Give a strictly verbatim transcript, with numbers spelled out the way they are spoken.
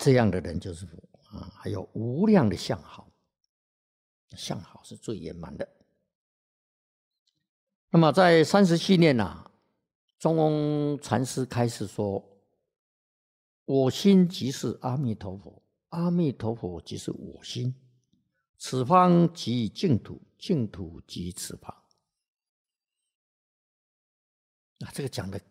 这样的人就是佛啊。还有无量的相好，相好是最圆满的。那么在三十七念啊，中翁禅师开始说：我心即是阿弥陀佛，阿弥陀佛即是我心，此方即净土，净土即此方。啊，这个讲的